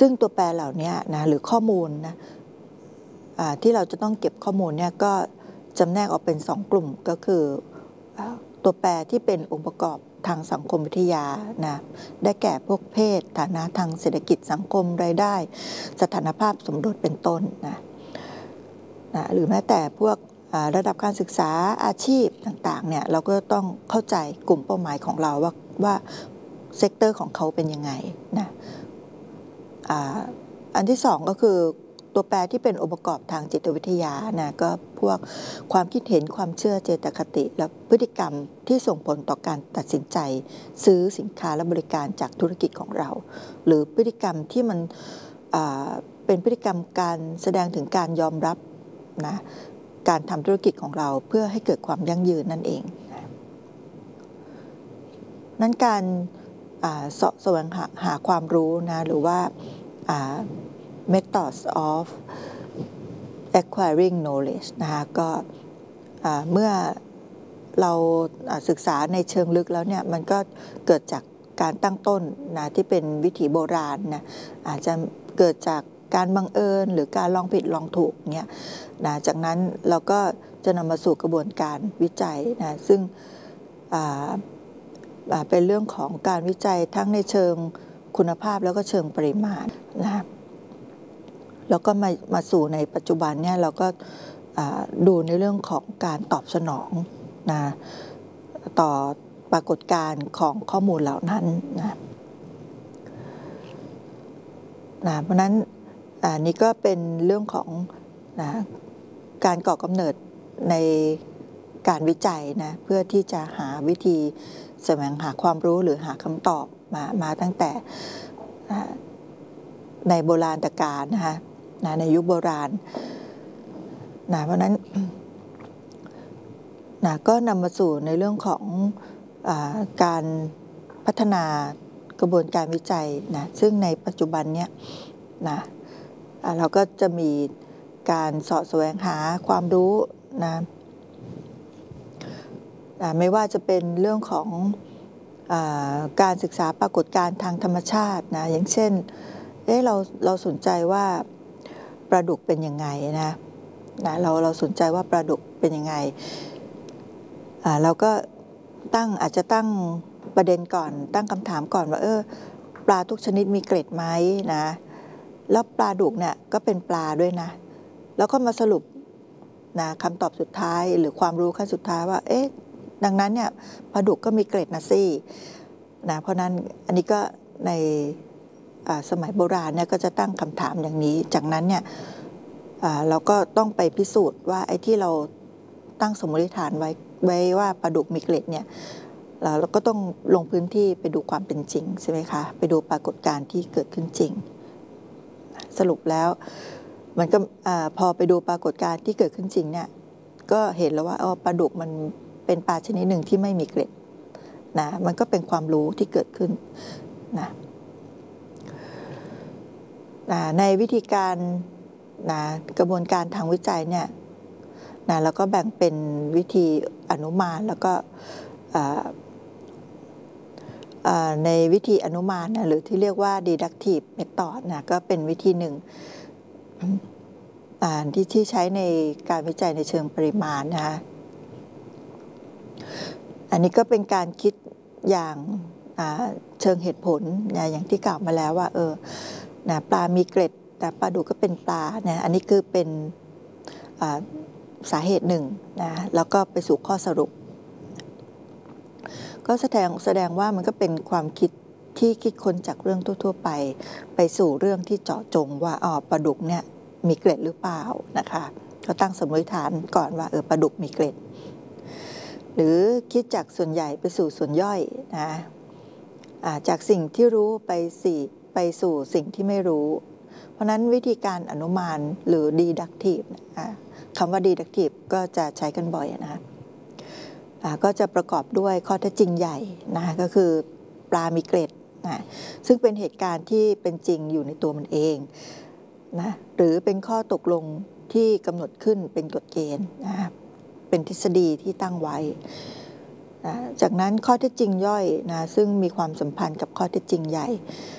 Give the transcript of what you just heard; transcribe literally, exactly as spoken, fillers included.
ซึ่งตัวแปรเหล่านี้นะหรือข้อมูลนะที่เราจะต้องเก็บข้อมูลเนี่ยก็จำแนกออกเป็นสองกลุ่มก็คือตัวแปรที่เป็นองค์ประกอบทางสังคมวิทยานะได้แก่พวกเพศฐานะทางเศรษฐกิจสังคมรายได้สถานภาพสมรสเป็นต้นนะนะหรือแม้แต่พวกระดับการศึกษาอาชีพต่างๆเนี่ยเราก็ต้องเข้าใจกลุ่มเป้าหมายของเราว่าว่าเซกเตอร์ของเขาเป็นยังไงนะอันที่สองก็คือตัวแปรที่เป็นองค์ประกอบทางจิตวิทยานะก็พวกความคิดเห็นความเชื่อเจตคติและพฤติกรรมที่ส่งผลต่อการตัดสินใจซื้อสินค้าและบริการจากธุรกิจของเราหรือพฤติกรรมที่มันเป็นพฤติกรรมการแสดงถึงการยอมรับนะการทำธุรกิจของเราเพื่อให้เกิดความยั่งยืนนั่นเองนั้นการเสาะแสวงหาหาความรู้นะหรือว่า methods of acquiring knowledge นะคะก็เมื่อเราศึกษาในเชิงลึกแล้วเนี่ยมันก็เกิดจากการตั้งต้นนะที่เป็นวิถีโบราณนะอาจจะเกิดจากการบังเอิญหรือการลองผิดลองถูกเนี่ยนะจากนั้นเราก็จะนำมาสู่กระบวนการวิจัยนะซึ่งเป็นเรื่องของการวิจัยทั้งในเชิงคุณภาพแล้วก็เชิงปริมาณนะแล้วก็มามาสู่ในปัจจุบันเนี่ยเราก็ดูในเรื่องของการตอบสนองนะต่อปรากฏการณ์ของข้อมูลเหล่านั้นนะนะเพราะนั้นอันนี้ก็เป็นเรื่องของนะการก่อกำเนิดในการวิจัยนะเพื่อที่จะหาวิธีแสวงหาความรู้หรือหาคำตอบมามาตั้งแต่ในโบราณกาลนะคะนะในยุคโบราณนะเพราะนั้นนะก็นำมาสู่ในเรื่องของอาการพัฒนากระบวนการวิจัยนะซึ่งในปัจจุบันเนี้ยนะเราก็จะมีการเสาะแสวงหาความรู้นะไม่ว่าจะเป็นเรื่องของการศึกษาปรากฏการณ์ทางธรรมชาตินะอย่างเช่นเอ๊ะเราเราสนใจว่าปลาดุกเป็นยังไงนะนะเราเราสนใจว่าปลาดุกเป็นยังไงอ่าเราก็ตั้งอาจจะตั้งประเด็นก่อนตั้งคำถามก่อนว่าเออปลาทุกชนิดมีเกล็ดไหมนะแล้วปลาดุกเนี่ยก็เป็นปลาด้วยนะแล้วก็มาสรุปนะคำตอบสุดท้ายหรือความรู้ขั้นสุดท้ายว่าเอ๊ะดังนั้นเนี่ยปลาดุกก็มีเกล็ดนะสินะเพราะนั้นอันนี้ก็ในสมัยโบราณเนี่ยก็จะตั้งคำถามอย่างนี้จากนั้นเนี่ยเราก็ต้องไปพิสูจน์ว่าไอ้ที่เราตั้งสมมติฐานไว้ไว้ว่าปลาดุกมีเกล็ดเนี่ยเราก็ต้องลงพื้นที่ไปดูความเป็นจริงใช่ไหมคะไปดูปรากฏการณ์ที่เกิดขึ้นจริงสรุปแล้วมันก็พอไปดูปรากฏการณ์ที่เกิดขึ้นจริงเนี่ยก็เห็นแล้วว่าอ๋อปลาดุกมันเป็นปลาชนิดหนึ่งที่ไม่มีเกล็ดนะมันก็เป็นความรู้ที่เกิดขึ้นนะในวิธีการนะกระบวนการทางวิจัยเนี่ยนะแล้วก็แบ่งเป็นวิธีอนุมานแล้วก็ในวิธีอนุมานนะหรือที่เรียกว่า deductive method นะก็เป็นวิธีหนึ่งที่ที่ใช้ในการวิจัยในเชิงปริมาณนะคะอันนี้ก็เป็นการคิดอย่างเชิงเหตุผลนะอย่างที่กล่าวมาแล้วว่าเออนะปลามีเกล็ดแต่ปลาดุกก็เป็นปลานะอันนี้คือเป็นสาเหตุหนึ่งนะแล้วก็ไปสู่ข้อสรุปก็แสดงแสดงว่ามันก็เป็นความคิดที่คิดค้นจากเรื่องทั่วๆไปไปสู่เรื่องที่เจาะจงว่าอ๋อปลาดุกเนี่ยมีเกล็ดหรือเปล่านะคะก็ตั้งสมมติฐานก่อนว่าเออปลาดุกมีเกล็ดหรือคิดจากส่วนใหญ่ไปสู่ส่วนย่อยนะจากสิ่งที่รู้ไปสี่ไปสู่สิ่งที่ไม่รู้เพราะนั้นวิธีการอนุมานหรือ deductive คำว่า deductive ก็จะใช้กันบ่อยนะก็จะประกอบด้วยข้อเท็จจริงใหญ่นะก็คือปลามีเกล็ดนะซึ่งเป็นเหตุการณ์ที่เป็นจริงอยู่ในตัวมันเองนะหรือเป็นข้อตกลงที่กำหนดขึ้นเป็นกฎเกณฑ์นะเป็นทฤษฎีที่ตั้งไว้นะจากนั้นข้อเท็จจริงย่อยนะซึ่งมีความสัมพันธ์กับข้อเท็จจริงใหญ่